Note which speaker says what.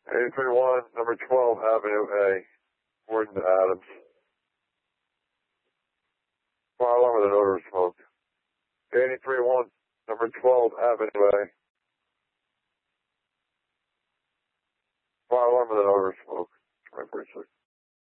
Speaker 1: 831, number 12 Avenue A, Gordon Adams. Fire alarm with an odor of smoke. 831, number 12 Avenue A. Fire alarm with an odor of smoke. 23.